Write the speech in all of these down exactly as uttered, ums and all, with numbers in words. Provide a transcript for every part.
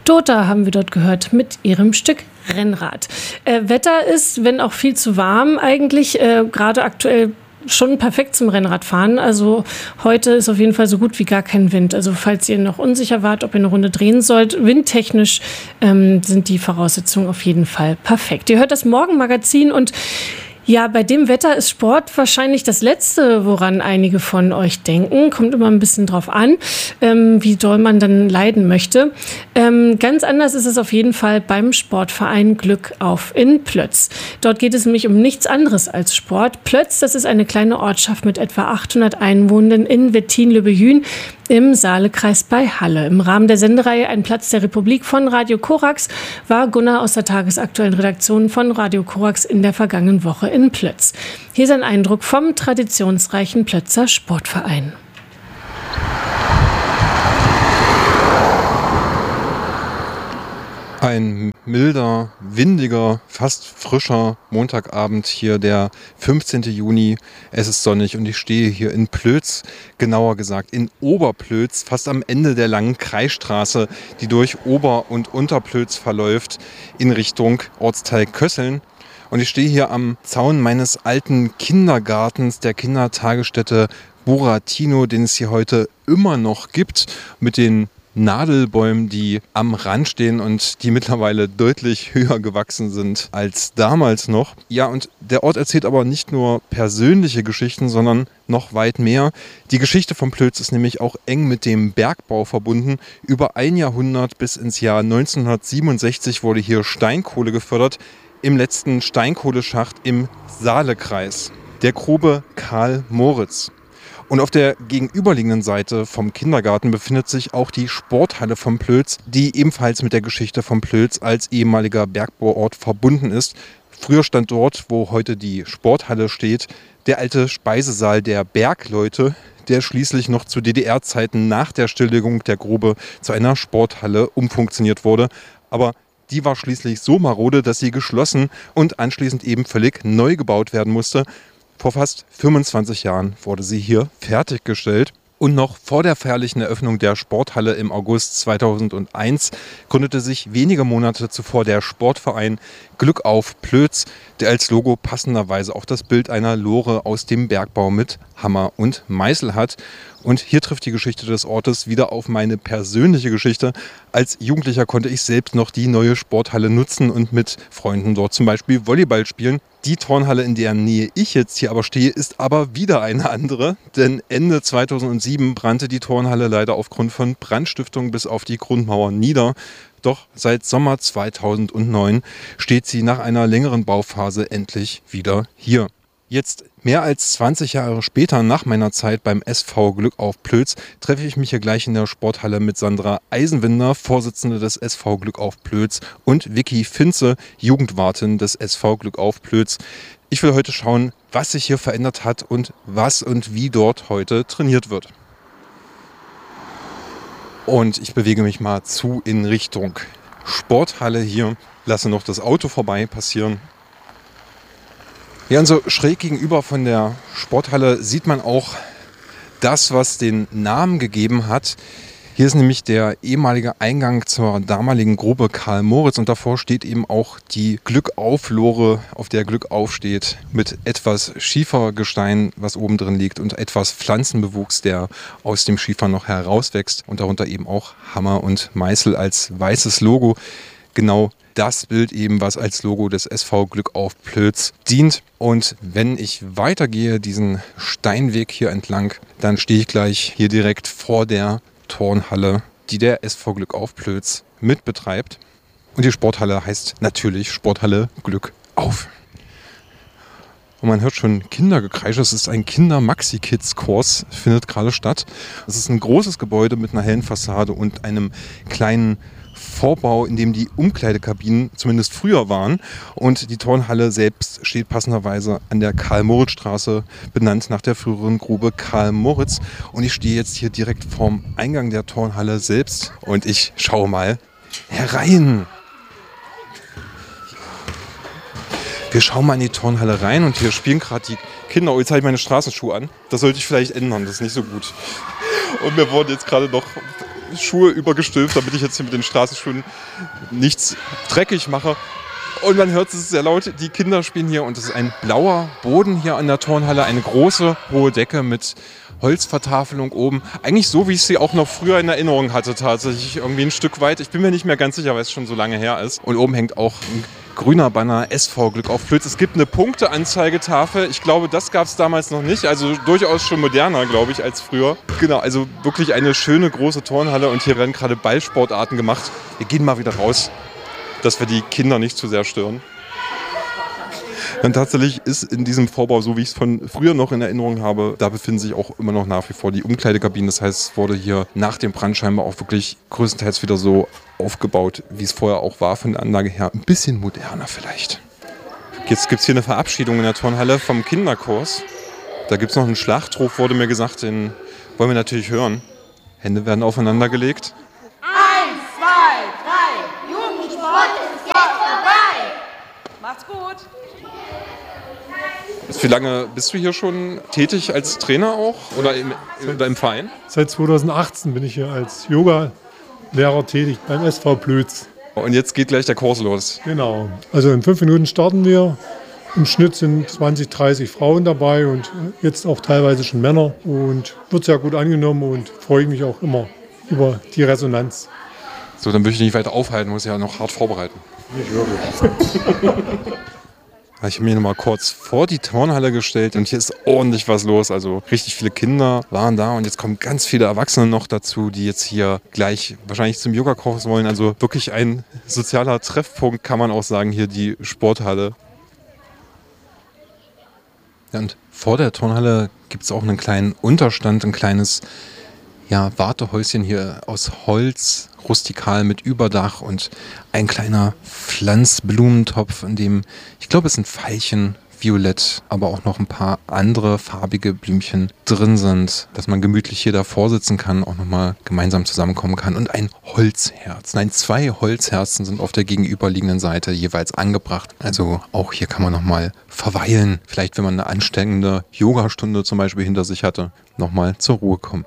Dota haben wir dort gehört mit ihrem Stück Rennrad. Äh, Wetter ist, wenn auch viel zu warm eigentlich, äh, gerade aktuell schon perfekt zum Rennradfahren. Also heute ist auf jeden Fall so gut wie gar kein Wind. Also falls ihr noch unsicher wart, ob ihr eine Runde drehen sollt, windtechnisch ähm, sind die Voraussetzungen auf jeden Fall perfekt. Ihr hört das Morgenmagazin und ja, bei dem Wetter ist Sport wahrscheinlich das Letzte, woran einige von euch denken. Kommt immer ein bisschen drauf an, ähm, wie doll man dann leiden möchte. Ähm, ganz anders ist es auf jeden Fall beim Sportverein Glück auf in Plötz. Dort geht es nämlich um nichts anderes als Sport. Plötz, das ist eine kleine Ortschaft mit etwa achthundert Einwohnern in Wettin-Löbejün im Saalekreis bei Halle. Im Rahmen der Sendereihe Ein Platz der Republik von Radio Korax war Gunnar aus der tagesaktuellen Redaktion von Radio Korax in der vergangenen Woche in Plötz. Hier ist ein Eindruck vom traditionsreichen Plötzer Sportverein. Ein milder, windiger, fast frischer Montagabend hier, der fünfzehnten Juni. Es ist sonnig und ich stehe hier in Plötz, genauer gesagt in Oberplötz, fast am Ende der langen Kreisstraße, die durch Ober- und Unterplötz verläuft, in Richtung Ortsteil Kösseln. Und ich stehe hier am Zaun meines alten Kindergartens, der Kindertagesstätte Buratino, den es hier heute immer noch gibt, mit den Nadelbäumen, die am Rand stehen und die mittlerweile deutlich höher gewachsen sind als damals noch. Ja, und der Ort erzählt aber nicht nur persönliche Geschichten, sondern noch weit mehr. Die Geschichte von Plötz ist nämlich auch eng mit dem Bergbau verbunden. Über ein Jahrhundert bis ins Jahr neunzehnhundertsiebenundsechzig wurde hier Steinkohle gefördert, im letzten Steinkohleschacht im Saalekreis, der Grube Karl Moritz. Und auf der gegenüberliegenden Seite vom Kindergarten befindet sich auch die Sporthalle von Plötz, die ebenfalls mit der Geschichte von Plötz als ehemaliger Bergbauort verbunden ist. Früher stand dort, wo heute die Sporthalle steht, der alte Speisesaal der Bergleute, der schließlich noch zu D D R-Zeiten nach der Stilllegung der Grube zu einer Sporthalle umfunktioniert wurde. Aber die war schließlich so marode, dass sie geschlossen und anschließend eben völlig neu gebaut werden musste. Vor fast fünfundzwanzig Jahren wurde sie hier fertiggestellt. Und noch vor der feierlichen Eröffnung der Sporthalle im August zweitausendeins gründete sich wenige Monate zuvor der Sportverein Glück auf Plötz, der als Logo passenderweise auch das Bild einer Lore aus dem Bergbau mit Hammer und Meißel hat. Und hier trifft die Geschichte des Ortes wieder auf meine persönliche Geschichte. Als Jugendlicher konnte ich selbst noch die neue Sporthalle nutzen und mit Freunden dort zum Beispiel Volleyball spielen. Die Turnhalle, in deren Nähe ich jetzt hier aber stehe, ist aber wieder eine andere. Denn Ende zweitausendsieben brannte die Turnhalle leider aufgrund von Brandstiftung bis auf die Grundmauer nieder. Doch seit Sommer zweitausendneun steht sie nach einer längeren Bauphase endlich wieder hier. Jetzt, mehr als zwanzig Jahre später, nach meiner Zeit beim S V Glück auf Plötz, treffe ich mich hier gleich in der Sporthalle mit Sandra Eisenwinder, Vorsitzende des S V Glück auf Plötz, und Vicky Finze, Jugendwartin des S V Glück auf Plötz. Ich will heute schauen, was sich hier verändert hat und was und wie dort heute trainiert wird. Und ich bewege mich mal zu in Richtung Sporthalle hier, lasse noch das Auto vorbei passieren. Ja, und so schräg gegenüber von der Sporthalle sieht man auch das, was den Namen gegeben hat. Hier ist nämlich der ehemalige Eingang zur damaligen Grube Karl Moritz und davor steht eben auch die Glückauf-Lore, auf der Glück aufsteht, mit etwas Schiefergestein, was oben drin liegt, und etwas Pflanzenbewuchs, der aus dem Schiefer noch herauswächst, und darunter eben auch Hammer und Meißel als weißes Logo. Genau das Bild eben, was als Logo des S V Glück auf Plötz dient. Und wenn ich weitergehe, diesen Steinweg hier entlang, dann stehe ich gleich hier direkt vor der Turnhalle, die der S V Glück auf Plötz mitbetreibt. Und die Sporthalle heißt natürlich Sporthalle Glück auf. Und man hört schon Kindergekreisch. Es ist ein Kinder-Maxi-Kids-Kurs, findet gerade statt. Es ist ein großes Gebäude mit einer hellen Fassade und einem kleinen Vorbau, in dem die Umkleidekabinen zumindest früher waren. Und die Turnhalle selbst steht passenderweise an der Karl-Moritz-Straße, benannt nach der früheren Grube Karl Moritz. Und ich stehe jetzt hier direkt vorm Eingang der Turnhalle selbst und ich schaue mal herein. Wir schauen mal in die Turnhalle rein und hier spielen gerade die Kinder. Oh, jetzt habe ich meine Straßenschuhe an. Das sollte ich vielleicht ändern, das ist nicht so gut. Und mir wurde jetzt gerade noch Schuhe übergestülpt, damit ich jetzt hier mit den Straßenschuhen nichts dreckig mache. Und man hört es sehr laut, die Kinder spielen hier und es ist ein blauer Boden hier an der Turnhalle, eine große, hohe Decke mit Holzvertafelung oben. Eigentlich so, wie ich sie auch noch früher in Erinnerung hatte, tatsächlich irgendwie ein Stück weit. Ich bin mir nicht mehr ganz sicher, weil es schon so lange her ist. Und oben hängt auch ein grüner Banner, S V Glück auf Plötz. Es gibt eine Punkteanzeigetafel. Ich glaube, das gab es damals noch nicht. Also durchaus schon moderner, glaube ich, als früher. Genau, also wirklich eine schöne große Turnhalle und hier werden gerade Ballsportarten gemacht. Wir gehen mal wieder raus, dass wir die Kinder nicht zu sehr stören. Und tatsächlich ist in diesem Vorbau, so wie ich es von früher noch in Erinnerung habe, da befinden sich auch immer noch nach wie vor die Umkleidekabinen. Das heißt, es wurde hier nach dem Brand scheinbar auch wirklich größtenteils wieder so aufgebaut, wie es vorher auch war von der Anlage her. Ein bisschen moderner vielleicht. Jetzt gibt es hier eine Verabschiedung in der Turnhalle vom Kinderkurs. Da gibt es noch einen Schlachtruf, wurde mir gesagt, den wollen wir natürlich hören. Hände werden aufeinander gelegt. Eins, zwei, drei, Jugendsport ist jetzt vorbei. Macht's gut. Wie lange bist du hier schon tätig als Trainer auch oder im, oder im Verein? Seit zweitausendachtzehn bin ich hier als Yoga-Lehrer tätig beim S V Plötz. Und jetzt geht gleich der Kurs los. Genau. Also in fünf Minuten starten wir. Im Schnitt sind zwanzig, dreißig Frauen dabei und jetzt auch teilweise schon Männer. Und wird sehr gut angenommen und freue mich auch immer über die Resonanz. So, dann würde ich dich nicht weiter aufhalten, muss ja noch hart vorbereiten. Nicht wirklich. Ich habe mich noch mal kurz vor die Turnhalle gestellt und hier ist ordentlich was los. Also richtig viele Kinder waren da und jetzt kommen ganz viele Erwachsene noch dazu, die jetzt hier gleich wahrscheinlich zum Yoga-Kurs wollen. Also wirklich ein sozialer Treffpunkt, kann man auch sagen, hier die Sporthalle. Ja, und vor der Turnhalle gibt es auch einen kleinen Unterstand, ein kleines ja, Wartehäuschen hier aus Holz, rustikal mit Überdach und ein kleiner Pflanzblumentopf, in dem, ich glaube, es sind Veilchen, violett, aber auch noch ein paar andere farbige Blümchen drin sind, dass man gemütlich hier davor sitzen kann, auch nochmal gemeinsam zusammenkommen kann. Und ein Holzherz, nein, zwei Holzherzen sind auf der gegenüberliegenden Seite jeweils angebracht. Also auch hier kann man nochmal verweilen, vielleicht wenn man eine anstrengende Yogastunde zum Beispiel hinter sich hatte, nochmal zur Ruhe kommen.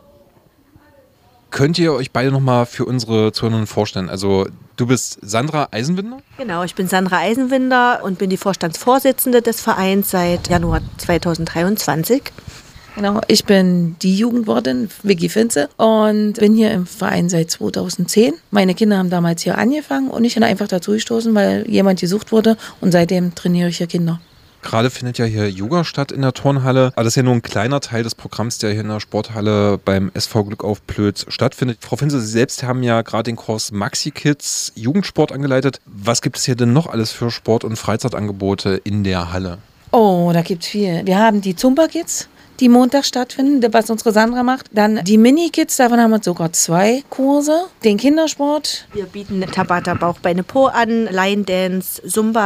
Könnt ihr euch beide nochmal für unsere Zuhörerinnen vorstellen? Also du bist Sandra Eisenwinder? Genau, ich bin Sandra Eisenwinder und bin die Vorstandsvorsitzende des Vereins seit Januar zweitausenddreiundzwanzig. Genau, ich bin die Jugendwirtin Vicky Finze und bin hier im Verein seit zweitausendzehn. Meine Kinder haben damals hier angefangen und ich bin einfach dazu gestoßen, weil jemand gesucht wurde und seitdem trainiere ich hier Kinder. Gerade findet ja hier Yoga statt in der Turnhalle. Aber das ist ja nur ein kleiner Teil des Programms, der hier in der Sporthalle beim S V Glück auf Plötz stattfindet. Frau Finse, Sie selbst haben ja gerade den Kurs Maxi Kids Jugendsport angeleitet. Was gibt es hier denn noch alles für Sport- und Freizeitangebote in der Halle? Oh, da gibt's viel. Wir haben die Zumba Kids, die Montag stattfinden, was unsere Sandra macht. Dann die Mini-Kids, davon haben wir sogar zwei Kurse. Den Kindersport. Wir bieten Tabata Bauch, Beine, Po an, Line Dance,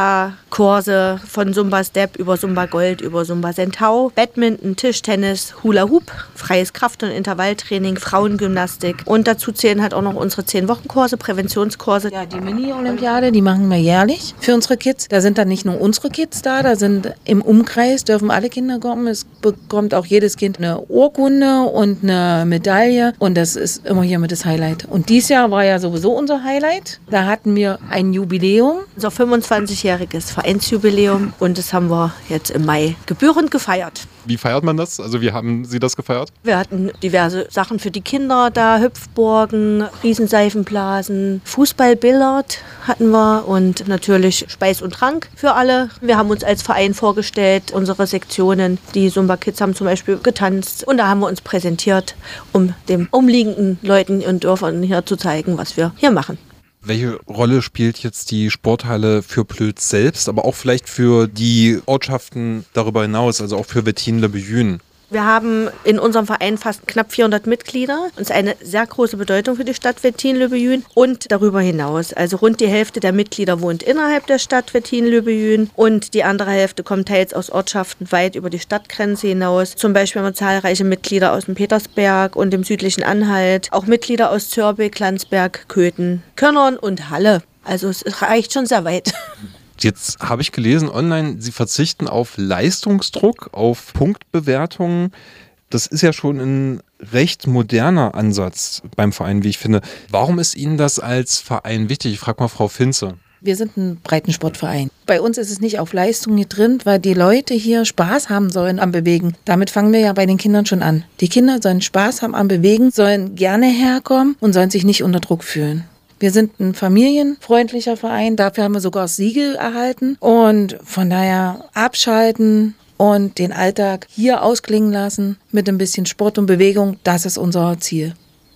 Zumba-Kurse von Zumba Step über Zumba Gold, über Zumba Sentau, Badminton, Tischtennis, Hula Hoop, freies Kraft- und Intervalltraining, Frauengymnastik. Und dazu zählen halt auch noch unsere zehn-Wochen-Kurse, Präventionskurse. Ja, die Mini-Olympiade, die machen wir jährlich für unsere Kids. Da sind dann nicht nur unsere Kids da, da sind im Umkreis, dürfen alle Kinder kommen. Es bekommt auch jedes Kind eine Urkunde und eine Medaille und das ist immer hier mit das Highlight. Und dieses Jahr war ja sowieso unser Highlight. Da hatten wir ein Jubiläum. Unser fünfundzwanzigjähriges Vereinsjubiläum und das haben wir jetzt im Mai gebührend gefeiert. Wie feiert man das? Also wie haben Sie das gefeiert? Wir hatten diverse Sachen für die Kinder da, Hüpfburgen, Riesenseifenblasen, Fußballbillard hatten wir und natürlich Speis und Trank für alle. Wir haben uns als Verein vorgestellt, unsere Sektionen, die Zumba Kids haben zum Beispiel getanzt und da haben wir uns präsentiert, um den umliegenden Leuten und Dörfern hier zu zeigen, was wir hier machen. Welche Rolle spielt jetzt die Sporthalle für Plötz selbst, aber auch vielleicht für die Ortschaften darüber hinaus, also auch für Wettin-le-Bethune? Wir haben in unserem Verein fast knapp vierhundert Mitglieder. Das ist eine sehr große Bedeutung für die Stadt Wettin-le-Bethune und darüber hinaus. Also rund die Hälfte der Mitglieder wohnt innerhalb der Stadt Wettin-le-Bethune und die andere Hälfte kommt teils aus Ortschaften weit über die Stadtgrenze hinaus. Zum Beispiel haben wir zahlreiche Mitglieder aus dem Petersberg und dem südlichen Anhalt, auch Mitglieder aus Zörbeck, Landsberg, Köthen, Körnern und Halle. Also es reicht schon sehr weit. Jetzt habe ich gelesen online, Sie verzichten auf Leistungsdruck, auf Punktbewertungen. Das ist ja schon ein recht moderner Ansatz beim Verein, wie ich finde. Warum ist Ihnen das als Verein wichtig? Ich frage mal Frau Finze. Wir sind ein Breitensportverein. Bei uns ist es nicht auf Leistung getrimmt, weil die Leute hier Spaß haben sollen am Bewegen. Damit fangen wir ja bei den Kindern schon an. Die Kinder sollen Spaß haben am Bewegen, sollen gerne herkommen und sollen sich nicht unter Druck fühlen. Wir sind ein familienfreundlicher Verein, dafür haben wir sogar das Siegel erhalten. Und von daher abschalten und den Alltag hier ausklingen lassen mit ein bisschen Sport und Bewegung, das ist unser Ziel.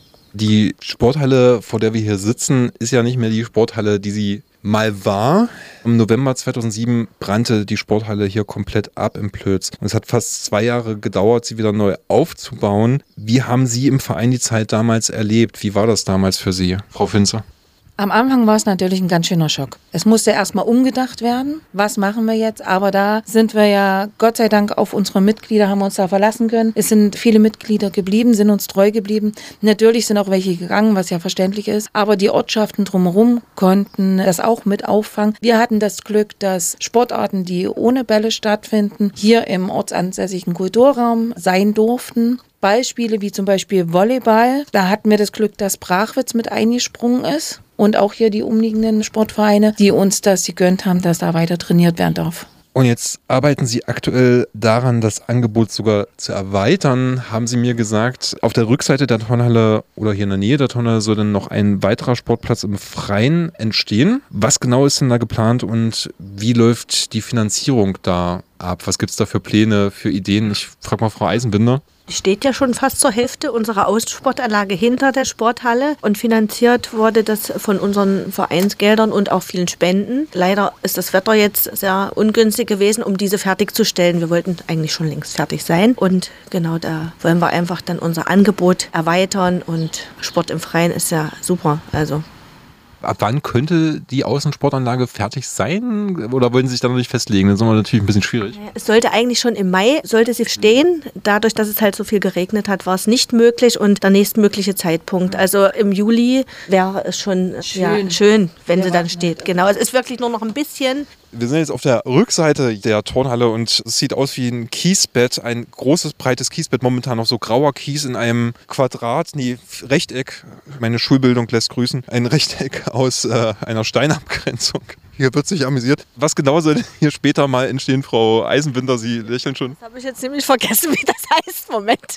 Die Sporthalle, vor der wir hier sitzen, ist ja nicht mehr die Sporthalle, die sie mal war. Im November zweitausendsieben brannte die Sporthalle hier komplett ab in Plötz. Und es hat fast zwei Jahre gedauert, sie wieder neu aufzubauen. Wie haben Sie im Verein die Zeit damals erlebt? Wie war das damals für Sie, Frau Finze? Am Anfang war es natürlich ein ganz schöner Schock. Es musste erstmal umgedacht werden. Was machen wir jetzt? Aber da sind wir ja Gott sei Dank auf unsere Mitglieder, haben wir uns da verlassen können. Es sind viele Mitglieder geblieben, sind uns treu geblieben. Natürlich sind auch welche gegangen, was ja verständlich ist. Aber die Ortschaften drumherum konnten das auch mit auffangen. Wir hatten das Glück, dass Sportarten, die ohne Bälle stattfinden, hier im ortsansässigen Kulturraum sein durften. Beispiele wie zum Beispiel Volleyball. Da hatten wir das Glück, dass Brachwitz mit eingesprungen ist. Und auch hier die umliegenden Sportvereine, die uns das gegönnt haben, dass da weiter trainiert werden darf. Und jetzt arbeiten Sie aktuell daran, das Angebot sogar zu erweitern, haben Sie mir gesagt. Auf der Rückseite der Turnhalle oder hier in der Nähe der Turnhalle soll dann noch ein weiterer Sportplatz im Freien entstehen. Was genau ist denn da geplant und wie läuft die Finanzierung da ab? Was gibt es da für Pläne, für Ideen? Ich frage mal Frau Eisenbinder. Steht ja schon fast zur Hälfte unserer Außensportanlage hinter der Sporthalle und finanziert wurde das von unseren Vereinsgeldern und auch vielen Spenden. Leider ist das Wetter jetzt sehr ungünstig gewesen, um diese fertigzustellen. Wir wollten eigentlich schon längst fertig sein und genau da wollen wir einfach dann unser Angebot erweitern und Sport im Freien ist ja super. Also Ab wann könnte die Außensportanlage fertig sein? Oder wollen Sie sich da noch nicht festlegen? Das ist immer natürlich ein bisschen schwierig. Es sollte eigentlich schon im Mai, sollte sie stehen. Dadurch, dass es halt so viel geregnet hat, war es nicht möglich. Und der nächstmögliche Zeitpunkt, also im Juli, wäre es schon schön, ja, schön wenn ja, sie dann steht. Genau, es ist wirklich nur noch ein bisschen. Wir sind jetzt auf der Rückseite der Turnhalle und es sieht aus wie ein Kiesbett, ein großes, breites Kiesbett, momentan noch so grauer Kies in einem Quadrat, nee, Rechteck, meine Schulbildung lässt grüßen, ein Rechteck aus äh, einer Steinabgrenzung. Hier wird sich amüsiert. Was genau soll denn hier später mal entstehen, Frau Eisenbinder? Sie lächeln schon. Das habe ich jetzt ziemlich vergessen, wie das heißt. Moment.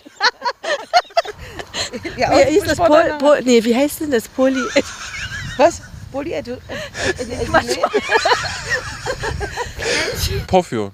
Ja, wie, hieß das? Pol, Pol, nee, wie heißt denn das? Poly... Was? Poly... Äh, äh, Porphyr.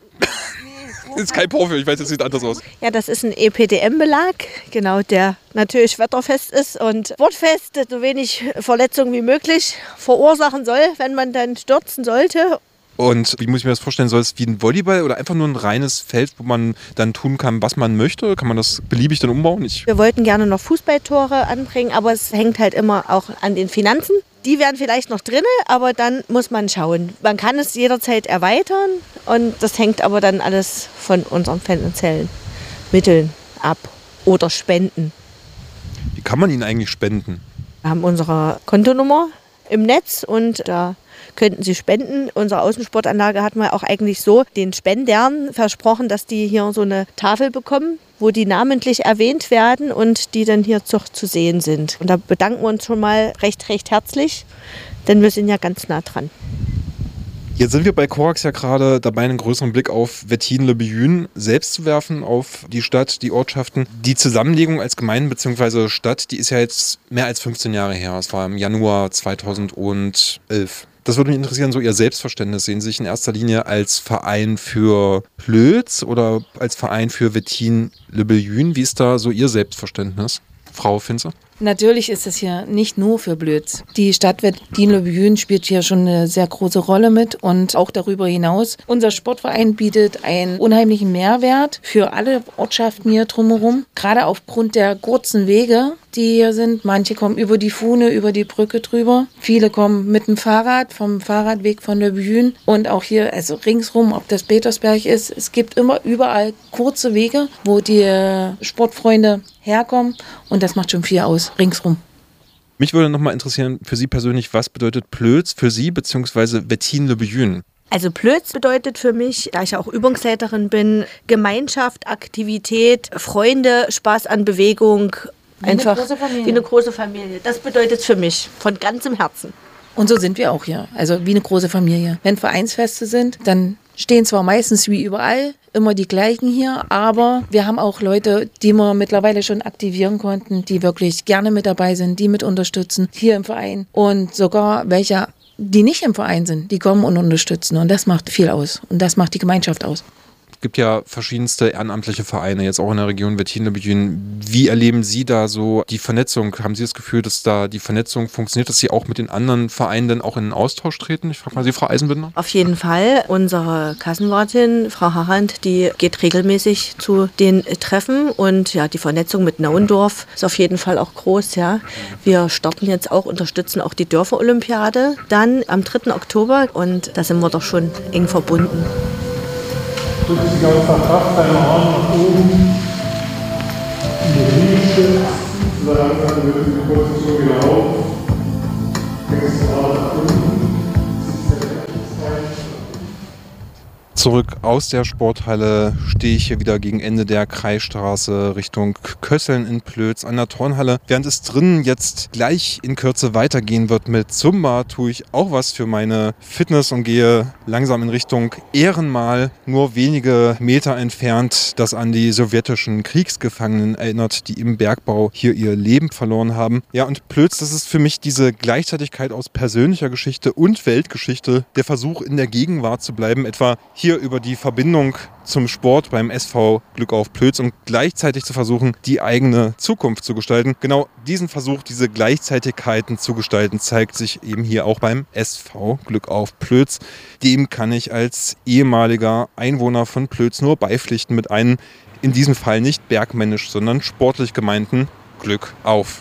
Das ist kein Porphyr, ich weiß, es sieht anders aus. Ja, das ist ein E P D M-Belag, genau, der natürlich wetterfest ist und sportfest, so wenig Verletzungen wie möglich verursachen soll, wenn man dann stürzen sollte. Und wie muss ich mir das vorstellen? Soll es wie ein Volleyball oder einfach nur ein reines Feld, wo man dann tun kann, was man möchte? Kann man das beliebig dann umbauen? Ich Wir wollten gerne noch Fußballtore anbringen, aber es hängt halt immer auch an den Finanzen. Die wären vielleicht noch drin, aber dann muss man schauen. Man kann es jederzeit erweitern und das hängt aber dann alles von unseren finanziellen Mitteln ab oder Spenden. Wie kann man ihn eigentlich spenden? Wir haben unsere Kontonummer im Netz und da könnten Sie spenden. Unsere Außensportanlage hat man auch eigentlich so den Spendern versprochen, dass die hier so eine Tafel bekommen, wo die namentlich erwähnt werden und die dann hier zu, zu sehen sind. Und da bedanken wir uns schon mal recht, recht herzlich, denn wir sind ja ganz nah dran. Jetzt sind wir bei Korax ja gerade dabei, einen größeren Blick auf Wettinen-le-Biyün selbst zu werfen, auf die Stadt, die Ortschaften. Die Zusammenlegung als Gemeinde bzw. Stadt, die ist ja jetzt mehr als fünfzehn Jahre her. Es war im Januar zweitausendelf. Das würde mich interessieren, so Ihr Selbstverständnis. Sehen Sie sich in erster Linie als Verein für Plötz oder als Verein für Wettinen-le-Biyün? Wie ist da so Ihr Selbstverständnis, Frau Finze? Natürlich ist es hier nicht nur für Plötz. Die Stadt Wettinen-le-Biyün spielt hier schon eine sehr große Rolle mit und auch darüber hinaus. Unser Sportverein bietet einen unheimlichen Mehrwert für alle Ortschaften hier drumherum. Gerade aufgrund der kurzen Wege, die hier sind. Manche kommen über die Fuhne, über die Brücke drüber. Viele kommen mit dem Fahrrad, vom Fahrradweg von Le Biyün. Und auch hier, also ringsrum, ob das Petersberg ist, es gibt immer überall kurze Wege, wo die Sportfreunde herkommen. Und das macht schon viel aus, ringsrum. Mich würde nochmal interessieren, für Sie persönlich, was bedeutet Plötz für Sie bzw. Wettinen-le-Biyün? Also Plötz bedeutet für mich, da ich ja auch Übungsleiterin bin, Gemeinschaft, Aktivität, Freunde, Spaß an Bewegung. Wie einfach eine große Familie. Wie eine große Familie. Das bedeutet es für mich von ganzem Herzen. Und so sind wir auch hier, also wie eine große Familie. Wenn Vereinsfeste sind, dann stehen zwar meistens wie überall immer die gleichen hier, aber wir haben auch Leute, die wir mittlerweile schon aktivieren konnten, die wirklich gerne mit dabei sind, die mit unterstützen hier im Verein und sogar welche, die nicht im Verein sind, die kommen und unterstützen und das macht viel aus und das macht die Gemeinschaft aus. Es gibt ja verschiedenste ehrenamtliche Vereine, jetzt auch in der Region Wettin-Leubüen. Wie erleben Sie da so die Vernetzung? Haben Sie das Gefühl, dass da die Vernetzung funktioniert, dass Sie auch mit den anderen Vereinen dann auch in den Austausch treten? Ich frage mal Sie, Frau Eisenbinder. Auf jeden Fall. Unsere Kassenwartin, Frau Harrand, die geht regelmäßig zu den Treffen und ja, die Vernetzung mit Nauendorf ist auf jeden Fall auch groß. Ja. Wir starten jetzt auch, unterstützen auch die Dörfer-Olympiade dann am dritten Oktober und da sind wir doch schon eng verbunden. Drück dich aus der Kraft deiner Arme nach oben. In die Knie stützt. Und dann langsam wird die Position wieder auf. Bringst die Arme nach unten. Zurück aus der Sporthalle stehe ich hier wieder gegen Ende der Kreisstraße Richtung Kösseln in Plötz an der Turnhalle. Während es drinnen jetzt gleich in Kürze weitergehen wird mit Zumba, tue ich auch was für meine Fitness und gehe langsam in Richtung Ehrenmal, nur wenige Meter entfernt, das an die sowjetischen Kriegsgefangenen erinnert, die im Bergbau hier ihr Leben verloren haben. Ja, und Plötz, das ist für mich diese Gleichzeitigkeit aus persönlicher Geschichte und Weltgeschichte, der Versuch in der Gegenwart zu bleiben, etwa hier über die Verbindung zum Sport beim S V Glück auf Plötz und gleichzeitig zu versuchen, die eigene Zukunft zu gestalten. Genau diesen Versuch, diese Gleichzeitigkeiten zu gestalten, zeigt sich eben hier auch beim S V Glück auf Plötz. Dem kann ich als ehemaliger Einwohner von Plötz nur beipflichten mit einem, in diesem Fall nicht bergmännisch, sondern sportlich gemeinten Glück auf.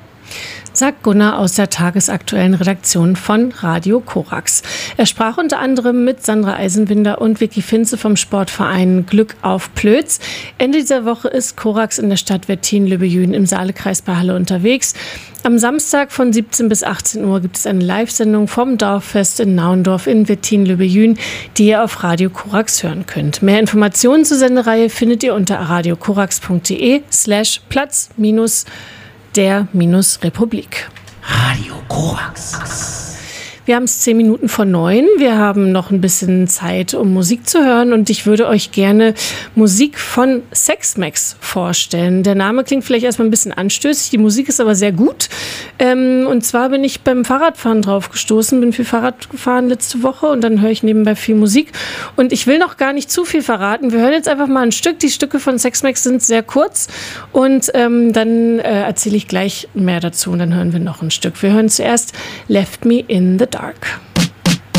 Sagt Gunnar aus der tagesaktuellen Redaktion von Radio Korax. Er sprach unter anderem mit Sandra Eisenbinder und Vicky Finze vom Sportverein Glück auf Plötz. Ende dieser Woche ist Korax in der Stadt Wettin-Leubüen im Saalekreis bei Halle unterwegs. Am Samstag von siebzehn bis achtzehn Uhr gibt es eine Live-Sendung vom Dorffest in Nauendorf in Wettin-Leubüen, die ihr auf Radio Korax hören könnt. Mehr Informationen zur Sendereihe findet ihr unter radiokorax.de slash Platz minus der minus Republik. Radio Korax. Wir haben es zehn Minuten vor neun. Wir haben noch ein bisschen Zeit, um Musik zu hören. Und ich würde euch gerne Musik von Sex-Max vorstellen. Der Name klingt vielleicht erstmal ein bisschen anstößig. Die Musik ist aber sehr gut. Ähm, und zwar bin ich beim Fahrradfahren drauf gestoßen. Bin viel Fahrrad gefahren letzte Woche. Und dann höre ich nebenbei viel Musik. Und ich will noch gar nicht zu viel verraten. Wir hören jetzt einfach mal ein Stück. Die Stücke von Sex-Max sind sehr kurz. Und ähm, dann äh, erzähle ich gleich mehr dazu. Und dann hören wir noch ein Stück. Wir hören zuerst Left Me in the Dark.